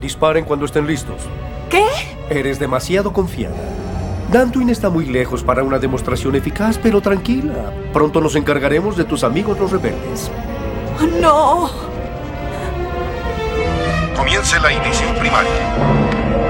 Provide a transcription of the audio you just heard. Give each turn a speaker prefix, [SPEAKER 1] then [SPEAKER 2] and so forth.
[SPEAKER 1] Disparen cuando estén listos.
[SPEAKER 2] ¿Qué?
[SPEAKER 1] Eres demasiado confiada. Dantooine está muy lejos para una demostración eficaz, pero tranquila. Pronto nos encargaremos de tus amigos los rebeldes.
[SPEAKER 2] ¡No!
[SPEAKER 3] Comience la ignición primaria.